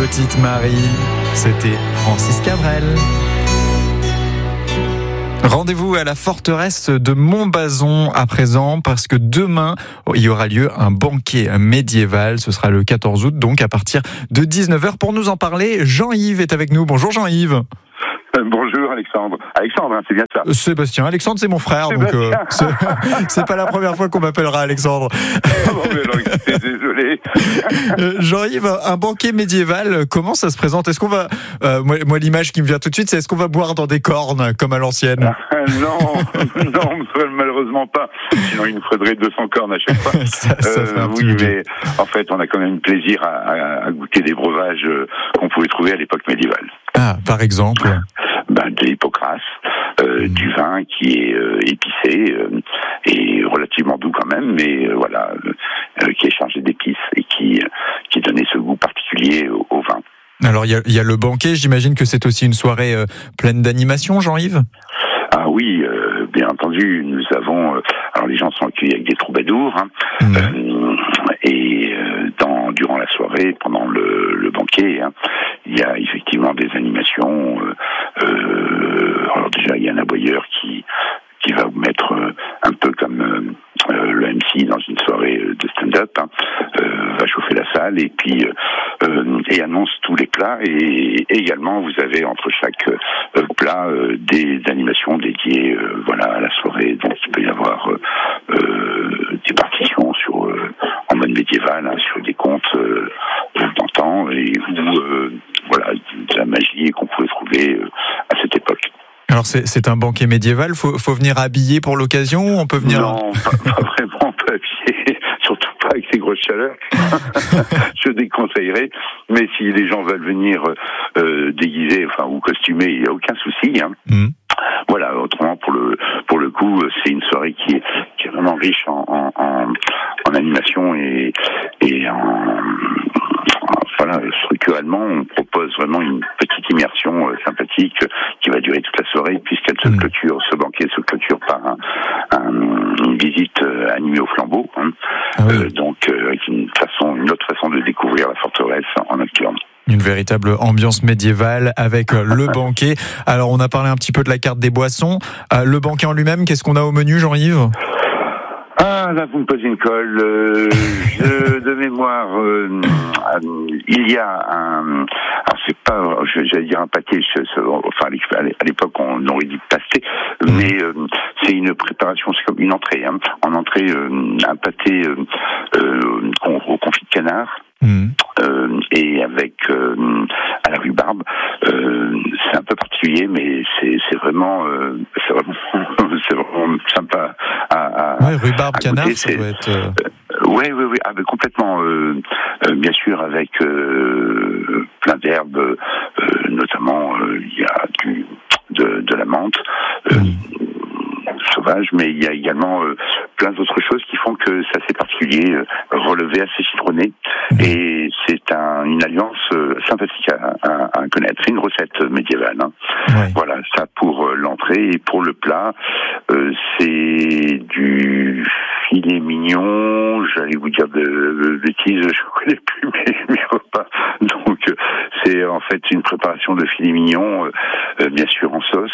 Petite Marie, c'était Francis Cabrel. Rendez-vous à la forteresse de Montbazon à présent parce que demain, il y aura lieu un banquet médiéval. Ce sera le 14 août, donc à partir de 19h. Pour nous en parler, Jean-Yves est avec nous. Bonjour Jean-Yves. Bonjour Alexandre. Alexandre, hein, c'est bien ça. Sébastien. Alexandre, c'est mon frère, donc c'est pas la première fois qu'on m'appellera Alexandre. Oh, mais alors, désolé. Jean-Yves, un banquet médiéval, comment ça se présente ? Est-ce qu'on va, moi l'image qui me vient tout de suite, c'est est-ce qu'on va boire dans des cornes comme à l'ancienne ? Non, malheureusement pas. Sinon il nous faudrait 200 cornes à chaque fois. ça fait un petit oui, budget. mais en fait, on a quand même plaisir à goûter des breuvages qu'on pouvait trouver à l'époque médiévale. Ah, par exemple. De l'hypocras, du vin qui est épicé et relativement doux quand même, mais qui est chargé d'épices et qui donnait ce goût particulier au vin. Alors il y a le banquet, j'imagine que c'est aussi une soirée pleine d'animation, Jean-Yves ? Ah oui, bien entendu, nous avons... alors les gens sont accueillis avec des troubadours, et durant la soirée, pendant le banquet, il y a effectivement des animations. Alors déjà, il y a un aboyeur qui va vous mettre un peu comme le MC dans une soirée de stand-up, va chauffer la salle et puis et annonce tous les plats, et également vous avez entre chaque plat des animations dédiées à la soirée. Donc il peut y avoir des partitions en mode médiéval, sur des contes d'antan, et de la magie qu'on pouvait trouver à cette époque. Alors c'est un banquet médiéval, faut venir habillé pour l'occasion, on peut venir... Non, pas vraiment, pas habillé, surtout pas avec ces grosses chaleurs. Je déconseillerais, mais si les gens veulent venir déguisés, ou costumés, il n'y a aucun souci. Voilà, autrement pour le coup, c'est une soirée qui est vraiment riche en animation et structurellement, on propose vraiment une petite immersion sympathique qui va durer toute la soirée, puisqu'elle ce banquet se clôture par une visite animée au flambeau, donc avec une autre façon de découvrir la forteresse en nocturne. Une véritable ambiance médiévale avec le banquet. Alors on a parlé un petit peu de la carte des boissons. Le banquet en lui-même, qu'est-ce qu'on a au menu, Jean-Yves ? Ah, là, vous me posez une colle. De mémoire, il y a alors c'est pas, j'allais dire un pâté, à l'époque, on aurait dit pasté, mais c'est une préparation, c'est comme une entrée. En entrée, un pâté au confit de canard. Et avec à la rhubarbe, c'est un peu particulier, mais c'est vraiment sympa à rhubarbe à canard, goûter. ça doit être... Oui, complètement. Bien sûr, avec plein d'herbes, notamment il y a de la menthe. Sauvage, mais il y a également plein d'autres choses qui font que c'est assez particulier, relevé, assez citronné, et c'est une alliance sympathique à connaître. C'est une recette médiévale. Voilà, ça pour l'entrée, et pour le plat, c'est du filet mignon, j'allais vous dire de bêtises, je connais plus mes repas, donc c'est en fait une préparation de filet mignon, bien sûr en sauce,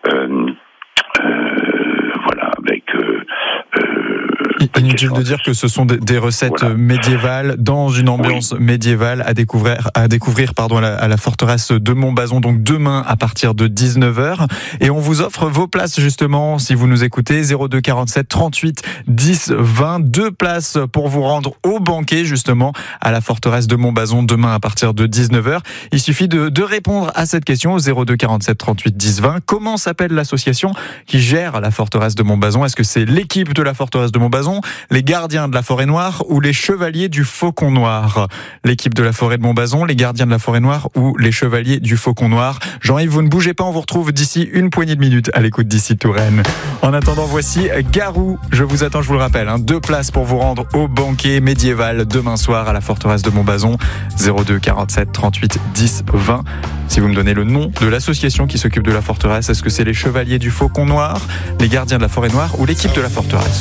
avec... Inutile de dire que ce sont des recettes médiévales dans une ambiance médiévale à découvrir à la forteresse de Montbazon, donc demain à partir de 19h. Et on vous offre vos places justement, si vous nous écoutez, 02 47 38 10 20, 2 places pour vous rendre au banquet justement à la forteresse de Montbazon demain à partir de 19h. Il suffit de répondre à cette question au 02 47 38 10 20. Comment s'appelle l'association qui gère la forteresse de Montbazon ? Est-ce que c'est l'équipe de la forteresse de Montbazon, les gardiens de la forêt noire ou les chevaliers du faucon noir? L'équipe de la forêt de Montbazon, les gardiens de la forêt noire ou les chevaliers du faucon noir? Jean-Yves, vous ne bougez pas, on vous retrouve d'ici une poignée de minutes à l'écoute d'ici Touraine. En attendant, voici Garou. Je vous attends, je vous le rappelle, 2 places pour vous rendre au banquet médiéval demain soir à la forteresse de Montbazon. 02 47 38 10 20. Si vous me donnez le nom de l'association qui s'occupe de la forteresse, est-ce que c'est les chevaliers du faucon noir, les gardiens de la forêt noire ou l'équipe de la forteresse?